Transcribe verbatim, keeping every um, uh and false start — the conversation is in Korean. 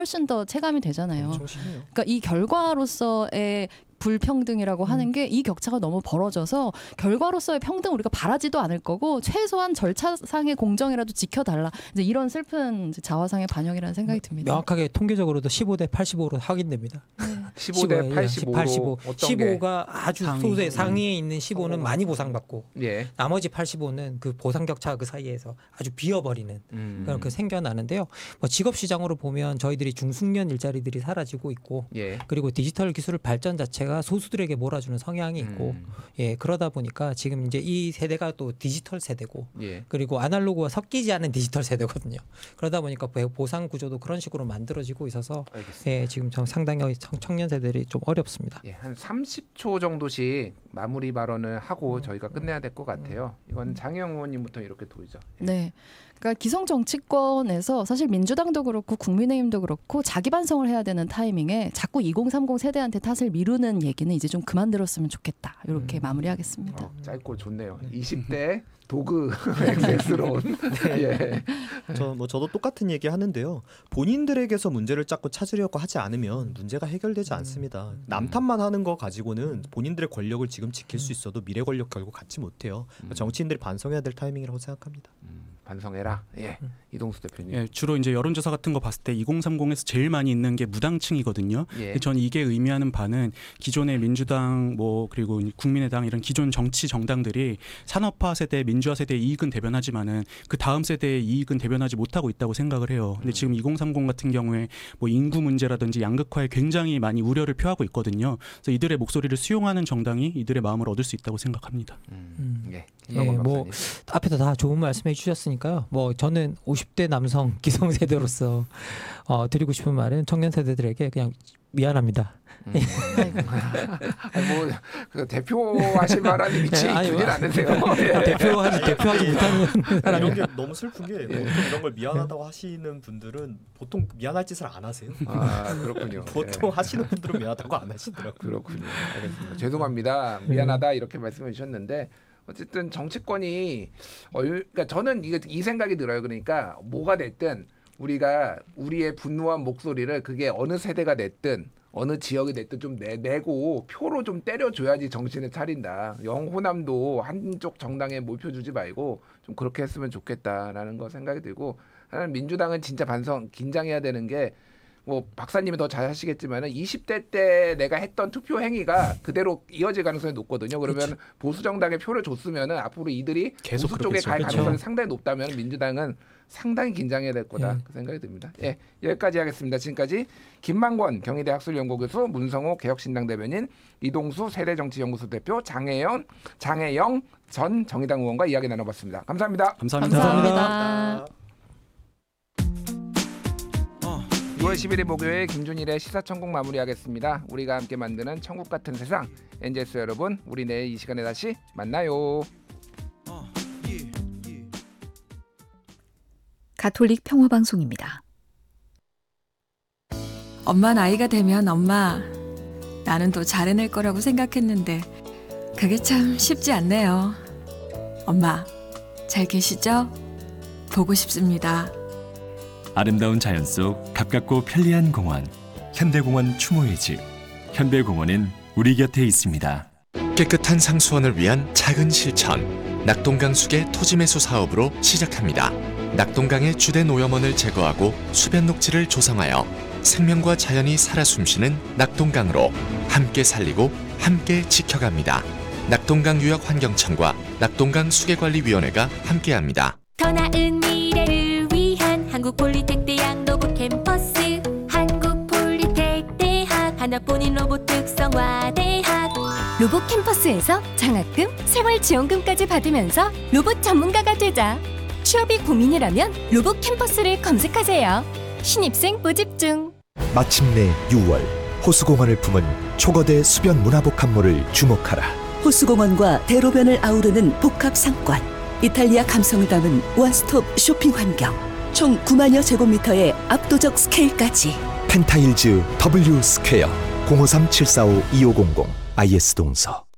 훨씬 더 체감이 되잖아요. 엄청 심해요. 그러니까 이 결과로서의 불평등이라고 하는 음. 게 이 격차가 너무 벌어져서 결과로서의 평등 우리가 바라지도 않을 거고 최소한 절차상의 공정이라도 지켜달라. 이제 이런 슬픈 이제 자화상의 반영이라는 생각이 듭니다. 명확하게 통계적으로도 십오 대 팔십오로 확인됩니다. 십오 대 예, 팔십오로 팔십오. 어떤 십오가 아주 상위. 소수의 상위에 있는 십오는 많이 보상받고 게? 예. 나머지 팔십오는 그 보상 격차 그 사이에서 아주 비어버리는 음. 그렇게 생겨나는데요. 뭐 직업 시장으로 보면 저희들이 중숙련 일자리들이 사라지고 있고 예. 그리고 디지털 기술 발전 자체가 소수들에게 몰아주는 성향이 있고 음. 예 그러다 보니까 지금 이제 이 세대가 또 디지털 세대고 예. 그리고 아날로그와 섞이지 않은 디지털 세대거든요. 그러다 보니까 보상 구조도 그런 식으로 만들어지고 있어서 알겠습니다. 예 지금 좀 상당히 청- 청년 세대들이 좀 어렵습니다. 예, 한 삼십 초 정도씩 마무리 발언을 하고 저희가 끝내야 될 것 같아요. 이건 장혜영 의원님부터 이렇게 도이죠. 예. 네. 그러니까 기성 정치권에서 사실 민주당도 그렇고 국민의힘도 그렇고 자기 반성을 해야 되는 타이밍에 자꾸 이공삼공 세대한테 탓을 미루는 얘기는 이제 좀 그만 들었으면 좋겠다. 이렇게 음. 마무리하겠습니다. 어, 짧고 좋네요. 이십 대 도그 엑스스러운. 예. 저 뭐 저도 똑같은 얘기 하는데요. 본인들에게서 문제를 찾고 찾으려고 하지 않으면 문제가 해결되지 않습니다. 남탓만 하는 거 가지고는 본인들의 권력을 지금 지킬 수 있어도 미래 권력 결국 갖지 못해요. 정치인들이 반성해야 될 타이밍이라고 생각합니다. 음, 반성해라. 예. 이동수 대표님. 예, 주로 이제 여론조사 같은 거 봤을 때 이공삼공에서 제일 많이 있는 게 무당층이거든요. 예. 전 이게 의미하는 바는 기존의 민주당 뭐 그리고 국민의당 이런 기존 정치 정당들이 산업화 세대, 민주화 세대의 이익은 대변하지만은 그 다음 세대의 이익은 대변하지 못하고 있다고 생각을 해요. 근데 지금 이공삼공 같은 경우에 뭐 인구 문제라든지 양극화에 굉장히 많이 우려를 표하고 있거든요. 그래서 이들의 목소리를 수용하는 정당이 이들의 마음을 얻을 수 있다고 생각합니다. 음. 음. 예. 예, 김만권 뭐 박사님. 앞에서 다 좋은 말씀해 주셨으니까요. 뭐 저는 오십 대 남성 기성 세대로서 어, 드리고 싶은 말은 청년 세대들에게 그냥 미안합니다. 음. 아니, 뭐, 그 대표하실 만한 위치에 예, 아니, 있지는 뭐. 않으세요. 대표하지 대표하지 못하는 사람이 이런 게 너무 슬픈 게 보통 이런 걸 미안하다고 하시는 분들은 보통 미안할 짓을 안 하세요. 아, 그렇군요. 보통 예. 하시는 분들은 미안하다고 안 하시더라고요. 그렇군요. 알겠습니다. 죄송합니다. 미안하다 이렇게 말씀해 주셨는데 어쨌든 정치권이 어, 그러니까 저는 이, 이 생각이 들어요. 그러니까 뭐가 됐든 우리가 우리의 분노한 목소리를 그게 어느 세대가 됐든 어느 지역이 됐든 좀 내, 내고 표로 좀 때려줘야지 정신을 차린다. 영호남도 한쪽 정당에 몰표주지 말고 좀 그렇게 했으면 좋겠다라는 거 생각이 들고 하나는 민주당은 진짜 반성 긴장해야 되는 게 뭐 박사님이 더 잘 하시겠지만은 이십 대 때 내가 했던 투표 행위가 그대로 이어질 가능성이 높거든요. 그러면 그치. 보수 정당에 표를 줬으면은 앞으로 이들이 계속 보수 쪽에 그렇겠죠. 갈 그렇죠. 가능성이 상당히 높다면 민주당은 상당히 긴장해야 될 거다. 예. 그 생각이 듭니다. 예, 여기까지 하겠습니다. 지금까지 김만권 경희대 학술연구교수, 문성호 개혁신당 대변인, 이동수 세대정치연구소 대표, 장혜연, 장혜영 전 정의당 의원과 이야기 나눠봤습니다. 감사합니다. 감사합니다. 감사합니다. 유월 십일일 목요일 김준일의 시사천국 마무리하겠습니다. 우리가 함께 만드는 천국 같은 세상. 엔제스 여러분, 우리 내일 이 시간에 다시 만나요. 가톨릭 평화방송입니다. 엄마 나이가 되면 엄마 나는 또 잘해낼 거라고 생각했는데 그게 참 쉽지 않네요. 엄마 잘 계시죠? 보고 싶습니다. 아름다운 자연 속 가깝고 편리한 공원 현대공원 추모의 집 현대공원은 우리 곁에 있습니다. 깨끗한 상수원을 위한 작은 실천 낙동강수계 토지매수 사업으로 시작합니다. 낙동강의 주된 오염원을 제거하고 수변 녹지를 조성하여 생명과 자연이 살아 숨쉬는 낙동강으로 함께 살리고 함께 지켜갑니다. 낙동강 유역환경청과 낙동강 수계관리위원회가 함께합니다. 더 나은 미래를 위한 한국폴리텍대학 로봇 캠퍼스 한국폴리텍대학 하나뿐인 로봇 특성화대학 로봇 캠퍼스에서 장학금, 생활지원금까지 받으면서 로봇 전문가가 되자. 취업이 고민이라면 로봇 캠퍼스를 검색하세요. 신입생 모집 중. 마침내 유월 호수공원을 품은 초거대 수변 문화복합물을 주목하라. 호수공원과 대로변을 아우르는 복합 상권, 이탈리아 감성을 담은 원스톱 쇼핑 환경, 총 구만여 제곱미터의 압도적 스케일까지. 펜타일즈 W 스퀘어 공오삼 칠사오 이오공공 아이에스 동서.